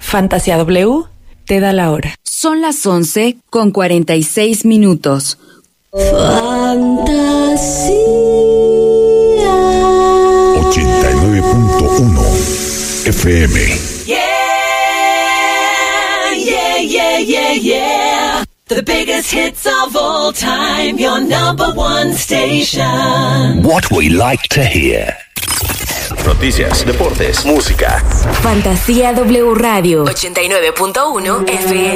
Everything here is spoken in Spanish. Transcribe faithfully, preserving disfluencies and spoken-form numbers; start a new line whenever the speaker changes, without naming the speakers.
Fantasía W te da la hora.
Son las once con cuarenta y seis minutos.
Fantasía
ochenta y nueve punto uno F M.
Yeah, yeah, yeah, yeah, yeah. The biggest hits of all time, your number one station.
What we like to hear. Noticias, deportes, música.
Fantasía W Radio ochenta y nueve punto uno F M.